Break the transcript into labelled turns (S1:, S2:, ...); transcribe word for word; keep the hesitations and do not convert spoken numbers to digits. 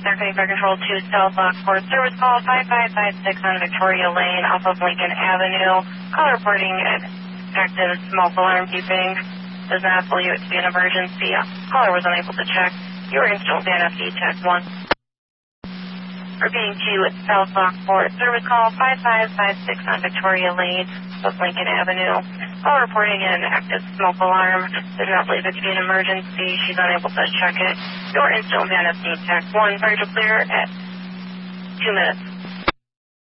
S1: Aircraft Air Control two, South Lockport, service call five five five six on Victoria Lane off of Lincoln Avenue. Call reporting an active smoke alarm beeping. Does not believe it to be an emergency. Caller was unable to check. You were installed N F D check one. Repeating two, South Lockport, service call five five five six on Victoria Lane off Lincoln Avenue. Call reporting an active smoke alarm. Does not believe it to be an emergency. She's unable to check it. Your installed N F D check one. Very clear at two minutes.